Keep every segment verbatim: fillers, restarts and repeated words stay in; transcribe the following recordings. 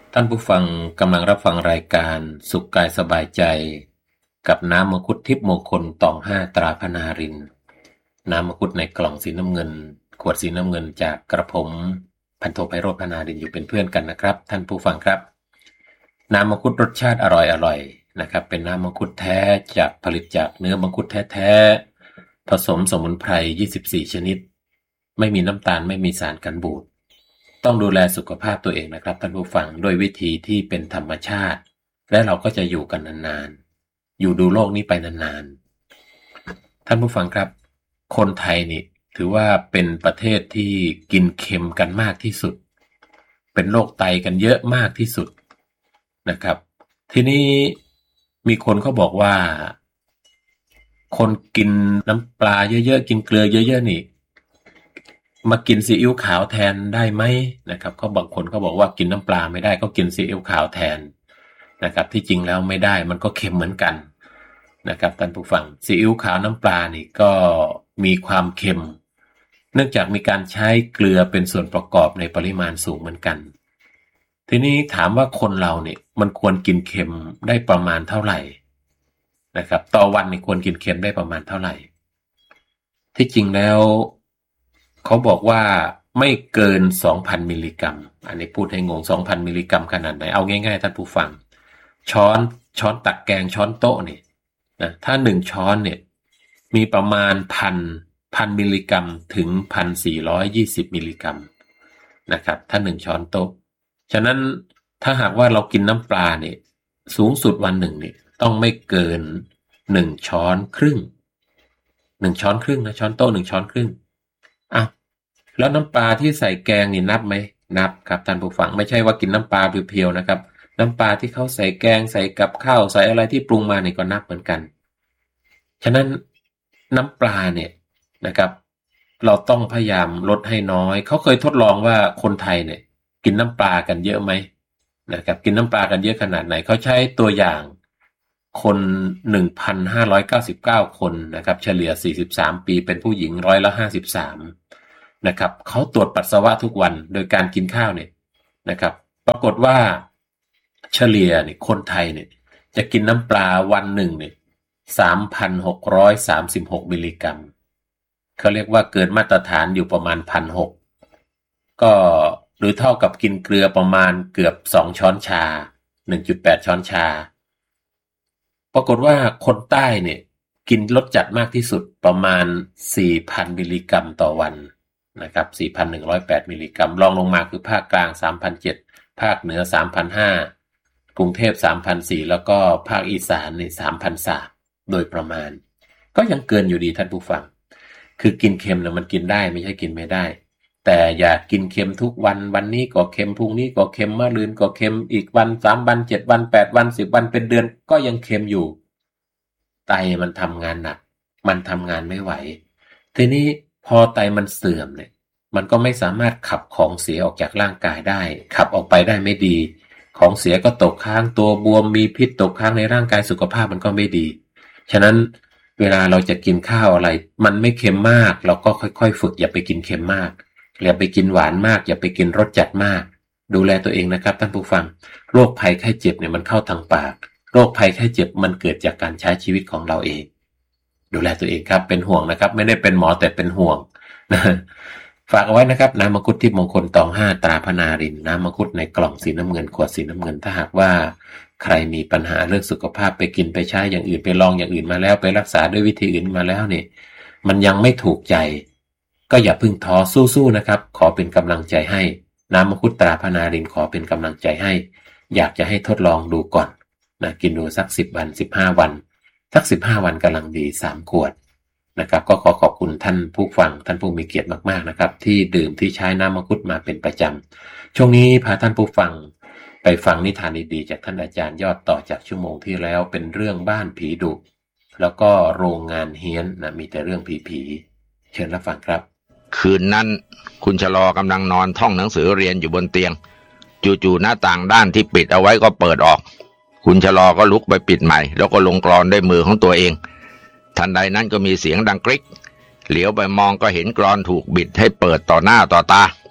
ท่านผู้ฟังกำลังรับฟังรายการสุขกายสบายใจกับน้ำมังคุดทิพย์มงคลตองห้าตราพนารินน้ำมังคุดในกล่องสีน้ำเงินขวดสีน้ำเงินจากกระผมพันโทไพโรจน์พนารินอยู่เป็นเพื่อนกันนะครับท่านผู้ฟังครับน้ำมังคุดรสชาติอร่อยอร่อยนะครับเป็นน้ำมังคุดแท้จากผลิตจากเนื้อมังคุดแท้ๆผสมสมุนไพรยี่สิบสี่ชนิดไม่มีน้ำตาลไม่มีสารกันบูดต้องดูแลสุขภาพตัวเองนะครับท่านผู้ฟังด้วยวิธีที่เป็นธรรมชาติและเราก็จะอยู่กันนานๆอยู่ดูโลกนี้ไปนานๆท่านผู้ฟังครับคนไทยนี่ถือว่าเป็นประเทศที่กินเค็มกันมากที่สุดเป็นโรคไตกันเยอะมากที่สุดนะครับทีนี้มีคนเขาบอกว่าคนกินน้ำปลาเยอะๆกินเกลือเยอะๆนี่มากินซีอิ๊วขาวแทนได้ไหมนะครับเขาบางคนเขาบอกว่ากินน้ำปลาไม่ได้ก็กินซีอิ๊วขาวแทนนะครับที่จริงแล้วไม่ได้มันก็เค็มเหมือนกันนะครับท่านผู้ฟังซีอิ๊วขาวน้ำปลานี่ก็มีความเค็มเนื่องจากมีการใช้เกลือเป็นส่วนประกอบในปริมาณสูงเหมือนกันทีนี้ถามว่าคนเราเนี่ยมันควรกินเค็มได้ประมาณเท่าไหร่นะครับต่อวันนี่ควรกินเค็มได้ประมาณเท่าไหร่ที่จริงแล้วเขาบอกว่าไม่เกิน สองพัน มิลลิกรัมอันนี้พูดให้งง สองพัน มิลลิกรัมขนาดไหนเอาง่ายๆท่านผู้ฟังช้อนช้อนตักแกงช้อนโต๊ะนี่นะถ้าหนึ่งช้อนเนี่ยมีประมาณพันพันมิลลิกรัมถึง หนึ่งพันสี่ร้อยยี่สิบ มิลลิกรัมนะครับถ้าหนึ่งช้อนโต๊ะฉะนั้นถ้าหากว่าเรากินน้ำปลาเนี่ยสูงสุดวันหนึ่งเนี่ยต้องไม่เกินหนึ่งช้อนครึ่งหนึ่งช้อนครึ่งนะช้อนโต๊ะหนึ่งช้อนครึ่งอ่ะแล้วน้ำปลาที่ใส่แกงนี่นับไหมนับครับท่านผู้ฟังไม่ใช่ว่ากินน้ำปลาเพียวๆนะครับน้ำปลาที่เขาใส่แกงใส่กับข้าวใส่อะไรที่ปรุงมานี่ก็นับเหมือนกันฉะนั้นน้ำปลาเนี่ยนะครับเราต้องพยายามลดให้น้อยเขาเคยทดลองว่าคนไทยเนี่ยกินน้ำปลากันเยอะไหมนะครับกินน้ำปลากันเยอะขนาดไหนเขาใช้ตัวอย่างคน หนึ่งพันห้าร้อยเก้าสิบเก้า คนนะครับเฉลี่ยสี่สิบสามปีเป็นผู้หญิงร้อยละห้าสิบสามนะครับเขาตรวจปัสสาวะทุกวันโดยการกินข้าวเนี่ยนะครับปรากฏว่าเฉลี่ยเนี่ยคนไทยเนี่ยจะกินน้ำปลาวันหนึ่งเนี่ย สามพันหกร้อยสามสิบหก มิลลิกรัมเขาเรียกว่าเกินมาตรฐานอยู่ประมาณ หนึ่งพันหกร้อย ก็หรือเท่ากับกินเกลือประมาณเกือบสองช้อนชา หนึ่งจุดแปด ช้อนชาปรากฏว่าคนใต้เนี่ยกินรสจัดมากที่สุดประมาณ สี่พัน มิลลิกรัมต่อวันนะครับ สี่พันหนึ่งร้อยแปด มิลลิกรัมรองลงมาคือภาคกลาง สามพันเจ็ดร้อย ภาคเหนือ สามพันห้าร้อย กรุงเทพ สามพันสี่ร้อย แล้วก็ภาคอีสานนี่ สามพันสามร้อย โดยประมาณก็ยังเกินอยู่ดีท่านผู้ฟังคือกินเค็มเนี่ยมันกินได้ไม่ใช่กินไม่ได้แต่อย่ากินเค็มทุกวันวันนี้ก็เค็มพรุ่งนี้ก็เค็มมะรืนก็เค็มอีกวันสามวันเจ็ดวันแปดวันสิบวันเป็นเดือนก็ยังเค็มอยู่ไตมันทำงานหนักมันทำงานไม่ไหวทีนี้พอไตมันเสื่อมเนี่ยมันก็ไม่สามารถขับของเสียออกจากร่างกายได้ขับออกไปได้ไม่ดีของเสียก็ตกค้างตัวบวมมีพิษตกค้างในร่างกายสุขภาพมันก็ไม่ดีฉะนั้นเวลาเราจะกินข้าวอะไรมันไม่เค็มมากเราก็ค่อยๆฝึกอย่าไปกินเค็มมากอย่าไปกินหวานมากอย่าไปกินรสจัดมากดูแลตัวเองนะครับท่านผู้ฟังโรคภัยไข้เจ็บเนี่ยมันเข้าทางปากโรคภัยไข้เจ็บมันเกิดจากการใช้ชีวิตของเราเองดูแลตัวเองครับเป็นห่วงนะครับไม่ได้เป็นหมอแต่เป็นห่วงนะฝากเอาไว้นะครับน้ำมังคุดทิพย์มงคลตองห้าตราพนารินน้ำมังคุดในกล่องสีน้ำเงินขวดสีน้ำเงินถ้าหากว่าใครมีปัญหาเรื่องสุขภาพไปกินไปใช้อย่างอื่นไปลองอย่างอื่นมาแล้วไปรักษาด้วยวิธีอื่นมาแล้วเนี่ยมันยังไม่ถูกใจก็อย่าพึ่งท้อสู้ๆนะครับขอเป็นกำลังใจให้น้ำมังคุดตราพนารินขอเป็นกำลังใจให้อยากจะให้ทดลองดูก่อนนะกินดูสักสิบวันสิบห้าวันสักสิบห้าวันกำลังดีสามขวดนะครับก็ขอขอบคุณท่านผู้ฟังท่านผู้มีเกียรติมากๆนะครับที่ดื่มที่ใช้น้ำมังคุดมาเป็นประจำช่วงนี้พาท่านผู้ฟังไปฟังนิทานดีๆจากท่านอาจารย์ยอดต่อจากชั่วโมงที่แล้วเป็นเรื่องบ้านผีดุแล้วก็โรงงานเฮี้ยนนะมีแต่เรื่องผีๆเชิญรับฟังครับคืนนั้นคุณชะลอกำลังนอนท่องหนังสือเรียนอยู่บนเตียงจู่ๆหน้าต่างด้านที่ปิดเอาไว้ก็เปิดออกคุณชะลอก็ลุกไปปิดใหม่แล้วก็ลงกลอนด้วยมือของตัวเองทันใดนั้นก็มีเสียงดังกริ๊กเหลียวไปมองก็เห็นกลอนถูกบิดให้เปิดต่อหน้าต่อตา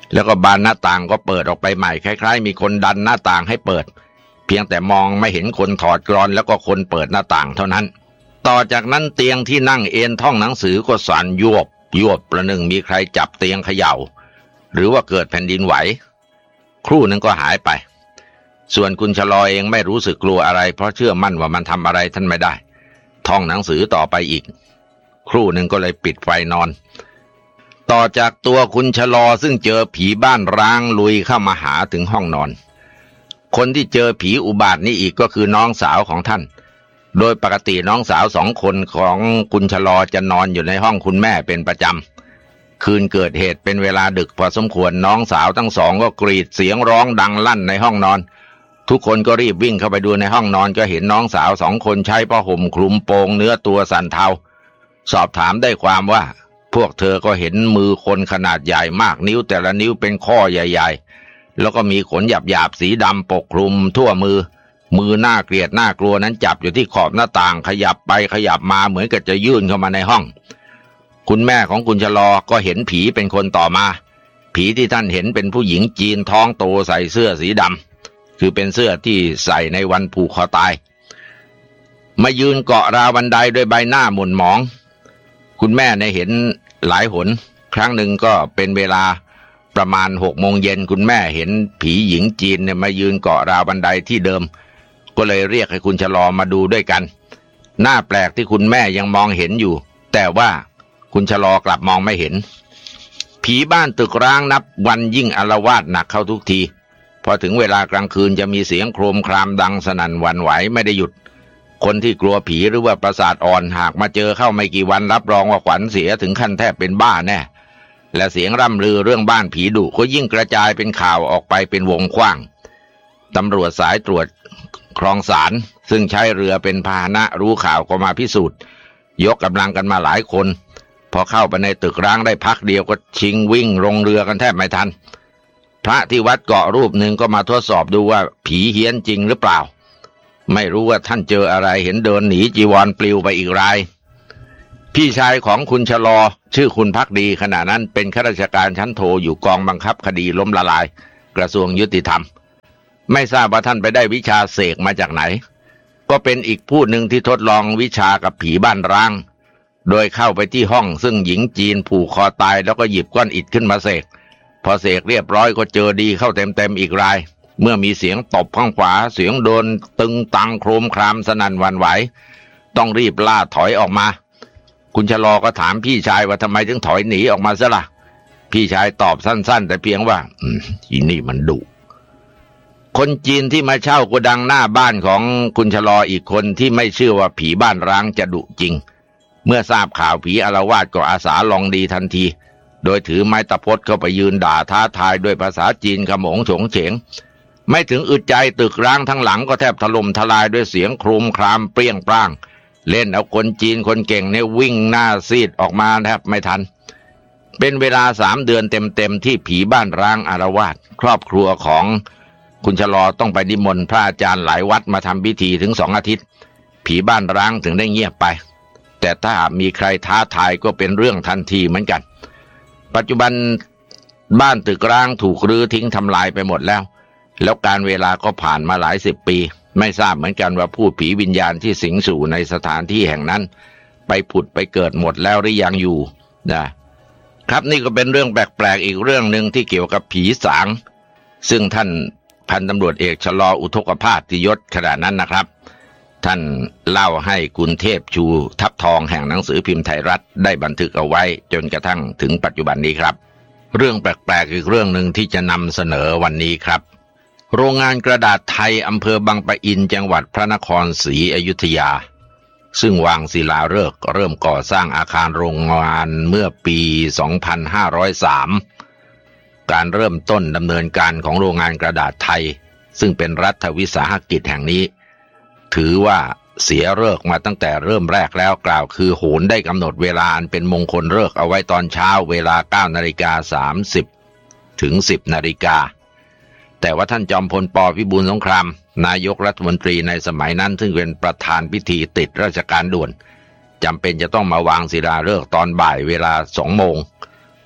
แล้วก็บานหน้าต่างก็เปิดออกไปใหม่คล้ายๆมีคนดันหน้าต่างให้เปิดเพียงแต่มองไม่เห็นคนถอดกลอนแล้วก็คนเปิดหน้าต่างเท่านั้นต่อจากนั้นเตียงที่นั่งเอนท่องหนังสือก็สั่นยวบยวบประหนึ่งมีใครจับเตียงเขย่าหรือว่าเกิดแผ่นดินไหวครู่นึงก็หายไปส่วนคุณชะลอเองไม่รู้สึกกลัวอะไรเพราะเชื่อมั่นว่ามันทำอะไรท่านไม่ได้ท่องหนังสือต่อไปอีกครู่นึงก็เลยปิดไฟนอนต่อจากตัวคุณชะลอซึ่งเจอผีบ้านร้างลุยเข้ามาหาถึงห้องนอนคนที่เจอผีอุบาทนี้อีกก็คือน้องสาวของท่านโดยปกติน้องสาวสองคนของคุณชะลอจะนอนอยู่ในห้องคุณแม่เป็นประจำคืนเกิดเหตุเป็นเวลาดึกพอสมควรน้องสาวทั้งสองก็กรีดเสียงร้องดังลั่นในห้องนอนทุกคนก็รีบวิ่งเข้าไปดูในห้องนอนก็เห็นน้องสาวสองคนใช้ผ้าห่มคลุมโปงเนื้อตัวสั่นเทาสอบถามได้ความว่าพวกเธอก็เห็นมือคนขนาดใหญ่มากนิ้วแต่ละนิ้วเป็นข้อใหญ่ๆแล้วก็มีขนหยาบๆสีดำปกคลุมทั่วมือมือน่าเกลียดน่ากลัวนั้นจับอยู่ที่ขอบหน้าต่างขยับไปขยับมาเหมือนกับจะยื่นเข้ามาในห้องคุณแม่ของคุณชะลอก็เห็นผีเป็นคนต่อมาผีที่ท่านเห็นเป็นผู้หญิงจีนท้องโตใส่เสื้อสีดำคือเป็นเสื้อที่ใส่ในวันผูกคอตายมายืนเกาะราวบันไดด้วยใบหน้าหม่นหมองคุณแม่เนี่ยเห็นหลายหนครั้งหนึ่งก็เป็นเวลาประมาณหกโมงเย็นคุณแม่เห็นผีหญิงจีนเนี่ยมายืนเกาะราวบันไดที่เดิมก็เลยเรียกให้คุณชะลอมาดูด้วยกันหน้าแปลกที่คุณแม่ยังมองเห็นอยู่แต่ว่าคุณชะลอกลับมองไม่เห็นผีบ้านตึกร้างนับวันยิ่งอาละวาดหนักเข้าทุกทีพอถึงเวลากลางคืนจะมีเสียงโครมครามดังสนั่นหวั่นไหวไม่ได้หยุดคนที่กลัวผีหรือว่าประสาทอ่อนหากมาเจอเข้าไม่กี่วันรับรองว่าขวัญเสียถึงขั้นแทบเป็นบ้าแน่และเสียงร่ำลือเรื่องบ้านผีดุก็ยิ่งกระจายเป็นข่าวออกไปเป็นวงกว้างตำรวจสายตรวจคลองสารซึ่งใช้เรือเป็นพาหนะรู้ข่าวก็มาพิสูจน์ยกกำลังกันมาหลายคนพอเข้าไปในตึกร้างได้พักเดียวก็ชิงวิ่งลงเรือกันแทบไม่ทันพระที่วัดเกาะรูปหนึ่งก็มาทดสอบดูว่าผีเฮี้ยนจริงหรือเปล่าไม่รู้ว่าท่านเจออะไรเห็นเดินหนีจีวรปลิวไปอีกรายพี่ชายของคุณชะลอชื่อคุณภักดีขณะนั้นเป็นข้าราชการชั้นโทอยู่กองบังคับคดีล้มละลายกระทรวงยุติธรรมไม่ทราบว่าท่านไปได้วิชาเสกมาจากไหนก็เป็นอีกผู้หนึ่งที่ทดลองวิชากับผีบ้านร้างโดยเข้าไปที่ห้องซึ่งหญิงจีนผูกคอตายแล้วก็หยิบก้อนอิฐขึ้นมาเสกพอเสกเรียบร้อยก็เจอดีเข้าเต็มๆอีกรายเมื่อมีเสียงตบข้างขวาเสียงโดนตึงตังโครมครามสนั่นหวั่นไหวต้องรีบล่าถอยออกมาคุณชะลอก็ถามพี่ชายว่าทำไมถึงถอยหนีออกมาซะล่ะพี่ชายตอบสั้นๆแต่เพียงว่าอืมอีนี่มันดุคนจีนที่มาเช่าโกดังหน้าบ้านของคุณชะลออีกคนที่ไม่เชื่อว่าผีบ้านร้างจะดุจริงเมื่อทราบข่าวผีอาละวาดก็อาสาลองดีทันทีโดยถือไม้ตะพดเข้าไปยืนด่าท้าทายด้วยภาษาจีนขโมงโฉงเฉงไม่ถึงอึดใจตึกร้างทั้งหลังก็แทบถล่มทลายด้วยเสียงโครมครามเปรี้ยงปร้างเล่นเอาคนจีนคนเก่งเนี่ยวิ่งหน้าซีดออกมาแทบไม่ทันเป็นเวลาสามเดือนเต็มๆที่ผีบ้านร้างอาละวาดครอบครัวของคุณชะลอต้องไปนิมนต์พระอาจารย์หลายวัดมาทำพิธีถึงสองอาทิตย์ผีบ้านร้างถึงได้เงียบไปแต่ถ้ามีใครท้าทายก็เป็นเรื่องทันทีเหมือนกันปัจจุบันบ้านตึกร้างถูกรื้อทิ้งทำลายไปหมดแล้วแล้วการเวลาก็ผ่านมาหลายสิบปีไม่ทราบเหมือนกันว่าพูดผีวิญญาณที่สิงสู่ในสถานที่แห่งนั้นไปผุดไปเกิดหมดแล้วหรือยังอยู่นะครับนี่ก็เป็นเรื่องแปลกๆอีกเรื่องหนึ่งที่เกี่ยวกับผีสางซึ่งท่านพันตำรวจเอกชะลออุทกภาสที่ยศขณะนั้นนะครับท่านเล่าให้คุณเทพชูทับทองแห่งหนังสือพิมพ์ไทยรัฐได้บันทึกเอาไว้จนกระทั่งถึงปัจจุบันนี้ครับเรื่องแปลกๆอีกเรื่องหนึ่งที่จะนำเสนอวันนี้ครับโรงงานกระดาษไทยอำเภอบางปะอินจังหวัดพระนครศรีอยุธยาซึ่งวางศิลาฤกษ์เริ่มก่อสร้างอาคารโรงงานเมื่อปีสองพันห้าร้อยสามการเริ่มต้นดำเนินการของโรงงานกระดาษไทยซึ่งเป็นรัฐวิสาหกิจแห่งนี้ถือว่าเสียฤกษ์มาตั้งแต่เริ่มแรกแล้วกล่าวคือโหรได้กำหนดเวลาอันเป็นมงคลฤกษ์เอาไว้ตอนเช้าเวลา เก้านาฬิกาสามสิบ ถึง สิบนาฬิกาแต่ว่าท่านจอมพลป.พิบูลสงครามนายกรัฐมนตรีในสมัยนั้นซึ่งเป็นประธานพิธีติดราชการด่วนจำเป็นจะต้องมาวางศิลาฤกษ์ตอนบ่ายเวลา สองโมง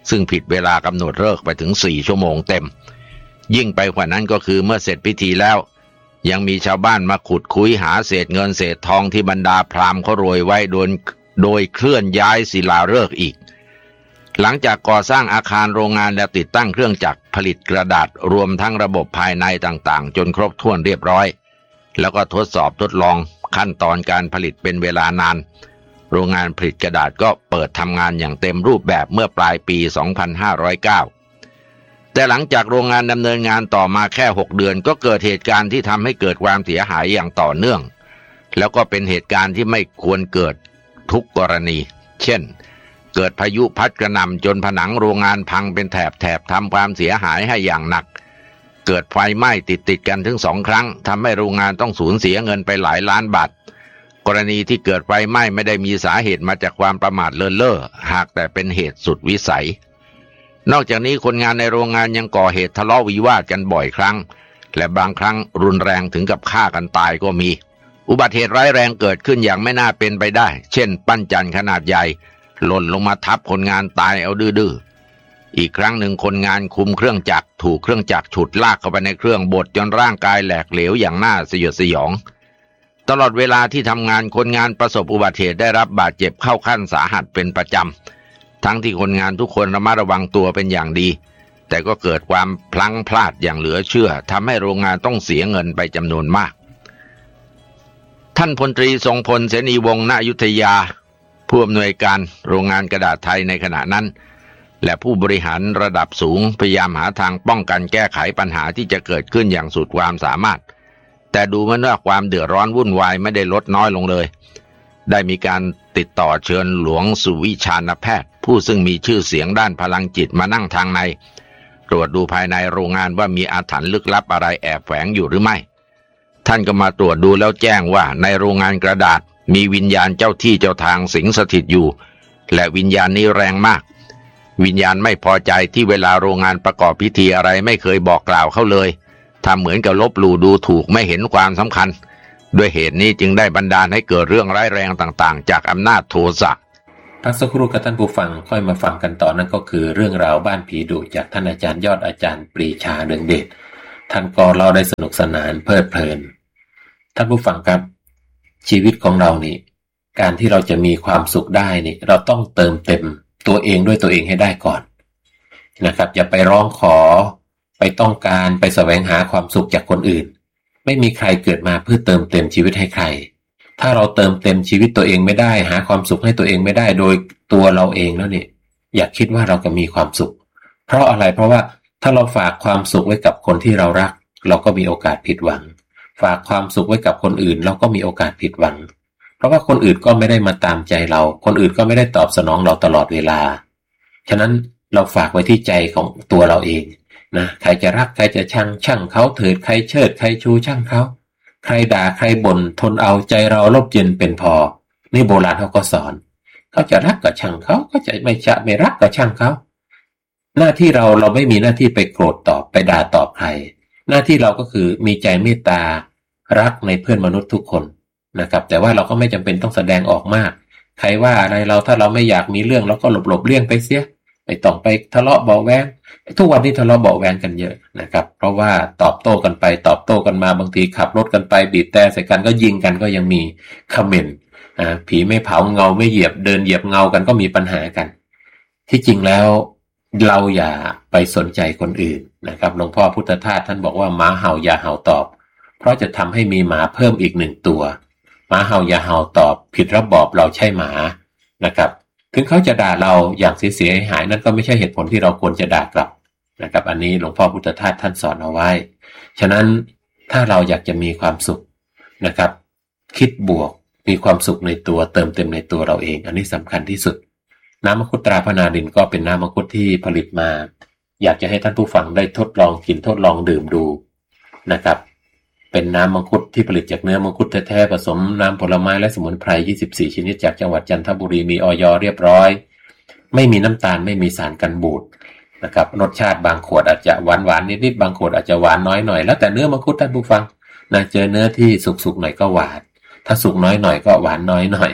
ซึ่งผิดเวลากำหนดฤกษ์ไปถึงสี่ชั่วโมงเต็มยิ่งไปกว่านั้นก็คือเมื่อเสร็จพิธีแล้วยังมีชาวบ้านมาขุดคุ้ยหาเศษเงินเศษทองที่บรรดาพราหมณ์เขาโรยไว้โดยโดยเคลื่อนย้ายศิลาฤกษ์อีกหลังจากก่อสร้างอาคารโรงงานและติดตั้งเครื่องจักรผลิตกระดาษรวมทั้งระบบภายในต่างๆจนครบถ้วนเรียบร้อยแล้วก็ทดสอบทดลองขั้นตอนการผลิตเป็นเวลานานโรงงานผลิตกระดาษก็เปิดทำงานอย่างเต็มรูปแบบเมื่อปลายปี สองพันห้าร้อยเก้า แต่หลังจากโรงงานดำเนินงานต่อมาแค่หกเดือนก็เกิดเหตุการณ์ที่ทำให้เกิดความเสียหายอย่างต่อเนื่องแล้วก็เป็นเหตุการณ์ที่ไม่ควรเกิดทุกกรณีเช่นเกิดพายุพัดกระหน่ำจนผนังโรงงานพังเป็นแถบๆทำความเสียหายให้อย่างหนักเกิดไฟไหม้ติดติดกันถึงสองครั้งทำให้โรงงานต้องสูญเสียเงินไปหลายล้านบาทกรณีที่เกิดไฟไหม้ไม่ได้มีสาเหตุมาจากความประมาทเลินเล่อหากแต่เป็นเหตุสุดวิสัยนอกจากนี้คนงานในโรงงานยังก่อเหตุทะเลาะวิวาทกันบ่อยครั้งและบางครั้งรุนแรงถึงกับฆ่ากันตายก็มีอุบัติเหตุร้ายแรงเกิดขึ้นอย่างไม่น่าเป็นไปได้เช่นปั้นจันทร์ขนาดใหญ่หล่นลงมาทับคนงานตายเอาดื้อๆอีกครั้งหนึ่งคนงานคุมเครื่องจักรถูกเครื่องจักรฉุดลากเข้าไปในเครื่องบดจนร่างกายแหลกเหลวอย่างน่าสยดสยองตลอดเวลาที่ทำงานคนงานประสบอุบัติเหตุได้รับบาดเจ็บเข้าขั้นสาหัสเป็นประจำทั้งที่คนงานทุกคนระมัดระวังตัวเป็นอย่างดีแต่ก็เกิดความพลั้งพลาดอย่างเหลือเชื่อทำให้โรงงานต้องเสียเงินไปจำนวนมากท่านพลตรีทรงพลเสนีวงศ์ณอยุธยาผู้อำนวยการโรงงานกระดาษไทยในขณะนั้นและผู้บริหารระดับสูงพยายามหาทางป้องกันแก้ไขปัญหาที่จะเกิดขึ้นอย่างสุดความสามารถแต่ดูเหมือนว่าความเดือดร้อนวุ่นวายไม่ได้ลดน้อยลงเลยได้มีการติดต่อเชิญหลวงสุวิชานแพทย์ผู้ซึ่งมีชื่อเสียงด้านพลังจิตมานั่งทางในตรวจดูภายในโรงงานว่ามีอาถรรพ์ลึกลับอะไรแอบแฝงอยู่หรือไม่ท่านก็มาตรวจดูแล้วแจ้งว่าในโรงงานกระดาษมีวิญญาณเจ้าที่เจ้าทางสิงสถิตอยู่และวิญญาณนี้แรงมากวิญญาณไม่พอใจที่เวลาโรงงานประกอบพิธีอะไรไม่เคยบอกกล่าวเขาเลยทำเหมือนกับลบหลู่ดูถูกไม่เห็นความสำคัญด้วยเหตุนี้จึงได้บันดาลให้เกิดเรื่องร้ายแรงต่างๆจากอำนาจโทสะพักสักครู่กับท่านผู้ฟังค่อยมาฟังกันต่อนั่นก็คือเรื่องราวบ้านผีดุจากท่านอาจารย์ยอดอาจารย์ปรีชาเรืองเดชท่านก็เล่าได้สนุกสนานเพลิดเพลินท่านผู้ฟังครับชีวิตของเรานี่การที่เราจะมีความสุขได้นี่เราต้องเติมเต็มตัวเองด้วยตัวเองให้ได้ก่อนนะครับอย่าไปร้องขอไปต้องการไปแสวงหาความสุขจากคนอื่นไม่มีใครเกิดมาเพื่อเติมเต็มชีวิตให้ใครถ้าเราเติมเต็มชีวิตตัวเองไม่ได้หาความสุขให้ตัวเองไม่ได้โดยตัวเราเองแล้วนี่อย่าคิดว่าเราจะมีความสุขเพราะอะไรเพราะว่าถ้าเราฝากความสุขไว้กับคนที่เรารักเราก็มีโอกาสผิดหวังฝากความสุขไว้กับคนอื่นเราก็มีโอกาสผิดหวังเพราะว่าคนอื่นก็ไม่ได้มาตามใจเราคนอื่นก็ไม่ได้ตอบสนองเราตลอดเวลาฉะนั้นเราฝากไว้ที่ใจของตัวเราเองนะใครจะรักใครจะชังช่างเขาเถิดใครเชิดใครชูช่างเขาใครด่าใครบ่นทนเอาใจเราลบเย็นเป็นพอนี่โบราณเขาก็สอนเขาจะรักก็ช่างเขาเขาจะไม่จะไม่รักก็ช่างเขาหน้าที่เราเราไม่มีหน้าที่ไปโกรธตอบไปด่าตอบใครหน้าที่เราก็คือมีใจเมตตารักในเพื่อนมนุษย์ทุกคนนะครับแต่ว่าเราก็ไม่จำเป็นต้องแสดงออกมากใครว่าอะไรเราถ้าเราไม่อยากมีเรื่องเราก็หลบหลบเลี่ยงไปเสียไม่ต้องไปทะเลาะเบาแวงทุกวันนี้ทะเลาะเบาแวงกันเยอะนะครับเพราะว่าตอบโต้กันไปตอบโต้กันมาบางทีขับรถกันไปบีบแต่ใส่กันก็ยิงกันก็ยังมีคอมเมนต์อ่าผีไม่เผาเงาไม่เหยียบเดินเหยียบเงากันก็มีปัญหากันที่จริงแล้วเราอย่าไปสนใจคนอื่นนะครับหลวงพ่อพุทธทาสท่านบอกว่าหมาเห่าอย่าเห่าตอบเพราะจะทำให้มีหมาเพิ่มอีกหนึ่งตัวหมาเห่าอย่าเห่าตอบผิดระบอบเราใช่หมานะครับถึงเขาจะด่าเราอย่างเสียหายนั่นก็ไม่ใช่เหตุผลที่เราควรจะด่ากลับนะครับอันนี้หลวงพ่อพุทธทาสท่านสอนเอาไว้ฉะนั้นถ้าเราอยากจะมีความสุขนะครับคิดบวกมีความสุขในตัวเติมเต็มในตัวเราเองอันนี้สำคัญที่สุดน้ำมังคุดตราพนาดินก็เป็นน้ำมังคุดที่ผลิตมาอยากจะให้ท่านผู้ฟังได้ทดลองกินทดลองดื่มดูนะครับเป็นน้ำมังคุดที่ผลิตจากเนื้อมังคุดแท้ๆผสมน้ำผลไม้และสมุนไพรยี่สิบสี่ชนิดจากจังหวัดจันทบุรีมีอย.เรียบร้อยไม่มีน้ำตาลไม่มีสารกันบูดนะครับรสชาติบางขวดอาจจะหวานๆนิดๆบางขวดอาจจะหวานน้อยหน่อยแล้วแต่เนื้อมังคุดท่านผู้ฟังนะเจอเนื้อที่สุกๆหน่อยก็หวานถ้าสุกน้อยหน่อยก็หวานน้อยหน่อย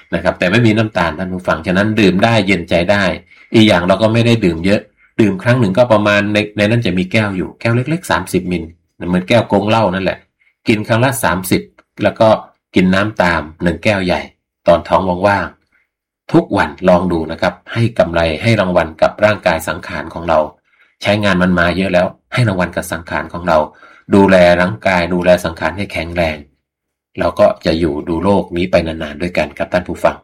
นะครับแต่ไม่มีน้ำตาลท่านผู้ฟังฉะนั้นดื่มได้เย็นใจได้อีกอย่างเราก็ไม่ได้ดื่มเยอะดื่มครั้งหนึ่งก็ประมาณในในนั้นจะมีแก้วอยู่แก้วเล็กๆสามสิบมิลเหมือนแก้วกงเหล้านั่นแหละกินครั้งละสามสิบแล้วก็กินน้ำตามหนึ่งแก้วใหญ่ตอนท้องว่างๆทุกวันลองดูนะครับให้กำไรให้รางวัลกับร่างกายสังขารของเราใช้งานมันมาเยอะแล้วให้รางวัลกับสังขารของเราดูแลร่างกายดูแลสังขารให้แข็งแรงเราก็จะอยู่ดูโลกนี้ไปนานๆด้วยกันครับท่านผู้ฟัง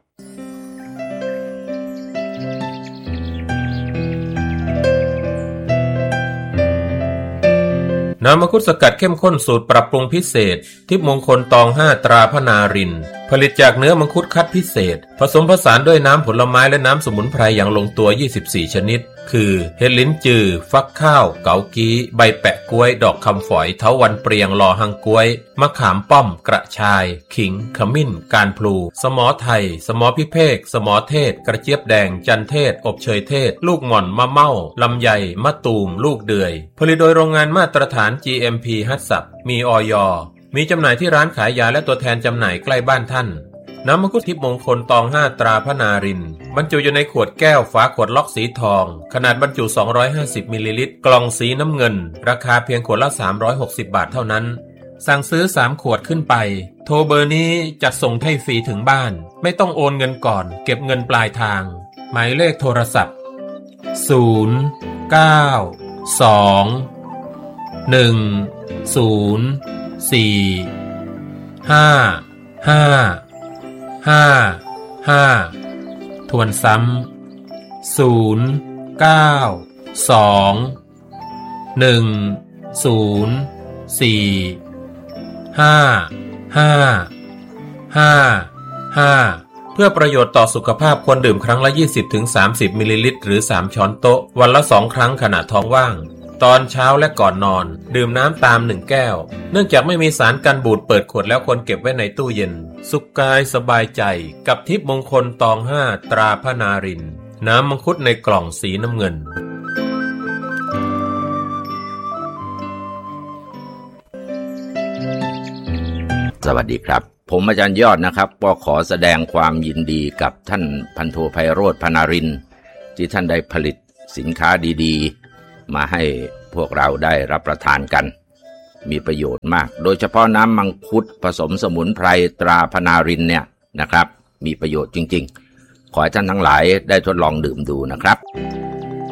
น้ำมังคุดสกัดเข้มข้นสูตรปรับปรุงพิเศษทิพย์มงคลตองห้าตราพนารินผลิตจากเนื้อมังคุดคัดพิเศษผสมผสานด้วยน้ำผลไม้และน้ำสมุนไพรอย่างลงตัวยี่สิบสี่ชนิดคือเห็ดลิ้นจือฟักข้าวเกากี้ใบแปะกล้วยดอกคำฝอยเถาวัลย์เปรียงลอหังกล้วยมะขามป้อมกระชายขิงขมิ้นการพลูสมอไทยสมอพิเภกสมอเทศกระเจี๊ยบแดงจันเทศอบเชยเทศลูกหม่อนมะเม่าลำไยมะตูมลูกเดือยผลิตโดยโรงงานมาตรฐาน จี เอ็ม พี ฮัตสับมีอย.มีจำหน่ายที่ร้านขายยาและตัวแทนจำหน่ายใกล้บ้านท่านน้ำมังคุดทิพย์มงคลตองห้าตราพนารินบรรจุอยู่ในขวดแก้วฝาขวดล็อกสีทองขนาดบรรจุสองร้อยห้าสิบมิลลิลิตรกล่องสีน้ำเงินราคาเพียงขวดละสามร้อยหกสิบบาทเท่านั้นสั่งซื้อสามขวดขึ้นไปโทรเบอร์นี้จัดส่งให้ฟรีถึงบ้านไม่ต้องโอนเงินก่อนเก็บเงินปลายทางหมายเลขโทรศัพท์ศูนย์ เก้า สอง หนึ่ง ศูนย์ สี่ ห้า ห้าห้า ห้าทวนซ้ำศูนย์ เก้า สอง หนึ่ง ศูนย์ สี่ ห้า ห้า ห้า ห้าเพื่อประโยชน์ต่อสุขภาพควรดื่มครั้งละ ยี่สิบถึงสามสิบ มิลลิลิตรหรือสามช้อนโต๊ะวันละสองครั้งขณะท้องว่างตอนเช้าและก่อนนอนดื่มน้ำตามหนึ่งแก้วเนื่องจากไม่มีสารกันบูดเปิดขวดแล้วควรเก็บไว้ในตู้เย็นสุขกายสบายใจกับทิพย์มงคลตองห้าตราพนารินน้ำมังคุดในกล่องสีน้ำเงินสวัสดีครับผมอาจารย์ยอดนะครับก็ขอแสดงความยินดีกับท่านพันโทไพโรจน์พนารินที่ท่านได้ผลิตสินค้าดีๆมาให้พวกเราได้รับประทานกันมีประโยชน์มากโดยเฉพาะน้ำมังคุดผสมสมุนไพรตราพนารินเนี่ยนะครับมีประโยชน์จริงๆขอให้ท่านทั้งหลายได้ทดลองดื่มดูนะครับ